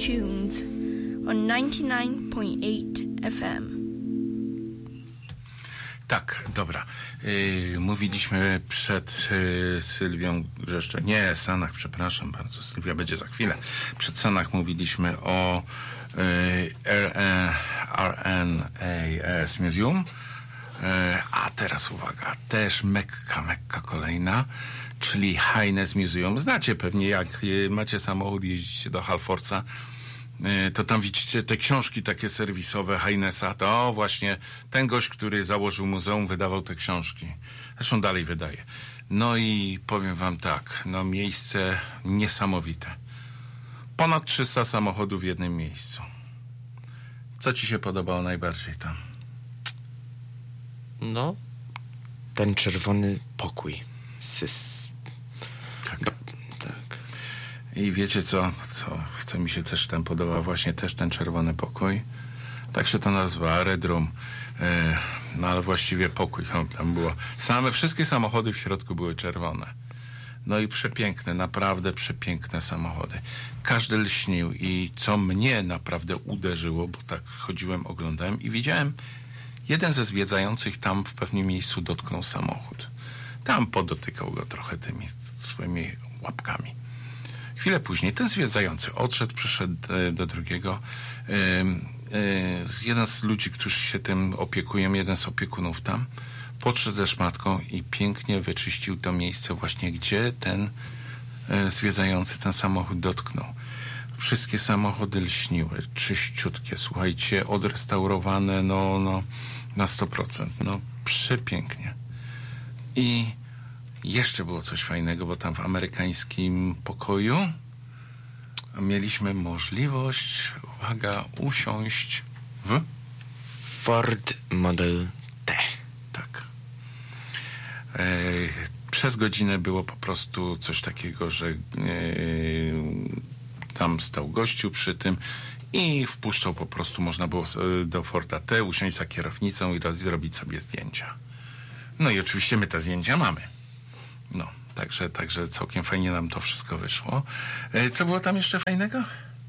tunes on 99.8 FM. Tak, dobra. Mówiliśmy przed Sylwią Grzeszczak. Nie, Sanach, przepraszam bardzo. Sylwia będzie za chwilę. Przed Sanach mówiliśmy o RNAS Museum. A teraz uwaga, też Mekka kolejna, czyli Highness Museum. Znacie pewnie, jak macie samochód, jeździcie do Halforsa, to tam widzicie te książki takie serwisowe Highnessa. To właśnie ten gość, który założył muzeum, wydawał te książki. Zresztą dalej wydaje. No i powiem wam tak, no miejsce niesamowite. Ponad 300 samochodów w jednym miejscu. Co ci się podobało najbardziej tam? No, ten czerwony pokój. Tak. Tak. I wiecie co mi się też tam podoba? Właśnie też ten czerwony pokój. Tak się to nazywa, Red Room. No ale właściwie pokój tam było. Wszystkie samochody w środku były czerwone. No i przepiękne, naprawdę przepiękne samochody. Każdy lśnił i co mnie naprawdę uderzyło, bo tak chodziłem, oglądałem i widziałem, jeden ze zwiedzających tam w pewnym miejscu dotknął samochód. Tam podotykał go trochę tymi swoimi łapkami. Chwilę później ten zwiedzający odszedł, przyszedł do drugiego. Jeden z ludzi, którzy się tym opiekują, jeden z opiekunów tam, podszedł ze szmatką i pięknie wyczyścił to miejsce właśnie, gdzie ten zwiedzający ten samochód dotknął. Wszystkie samochody lśniły, czyściutkie, słuchajcie, odrestaurowane, no na 100%. No, przepięknie. I jeszcze było coś fajnego, bo tam w amerykańskim pokoju mieliśmy możliwość, uwaga, usiąść w Ford Model T. Tak. Przez godzinę było po prostu coś takiego, że tam stał gościu przy tym i wpuszczał po prostu, można było do Forda T usiąść za kierownicą i zrobić sobie zdjęcia. No i oczywiście my te zdjęcia mamy. No, także całkiem fajnie nam to wszystko wyszło. Co było tam jeszcze fajnego?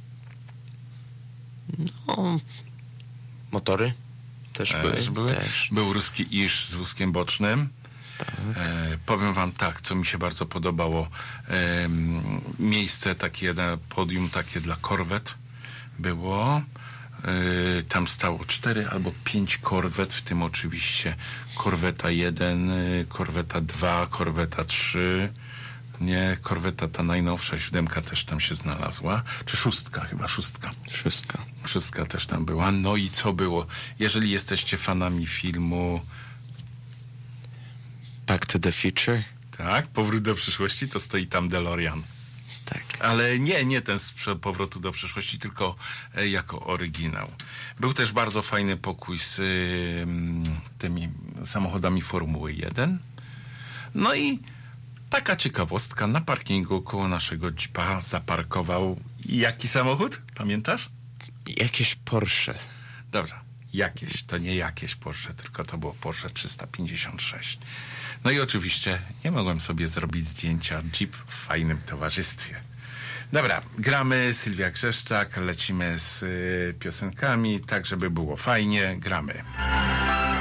No, motory też były. Też. Był ruski iż z wózkiem bocznym. Tak. Powiem wam tak, co mi się bardzo podobało. Miejsce takie, podium takie dla korwet było. Tam stało 4 albo 5 korwet, w tym oczywiście korweta 1, korweta 2, korweta 3. Nie, korweta ta najnowsza, 7 też tam się znalazła. Czy 6 chyba, 6. 6 też tam była. No i co było? Jeżeli jesteście fanami filmu Back to the Future? Tak, Powrót do przyszłości, to stoi tam DeLorean. Tak. Ale nie ten z Powrotu do przyszłości, tylko jako oryginał. Był też bardzo fajny pokój z tymi samochodami Formuły 1. No i taka ciekawostka, na parkingu koło naszego Jeepa zaparkował jaki samochód? Pamiętasz? Jakieś Porsche. Dobra, to nie jakieś Porsche, tylko to było Porsche 356. No i oczywiście nie mogłem sobie zrobić zdjęcia, Jeep w fajnym towarzystwie. Dobra, gramy, Sylwia Grzeszczak, lecimy z piosenkami, tak żeby było fajnie, gramy.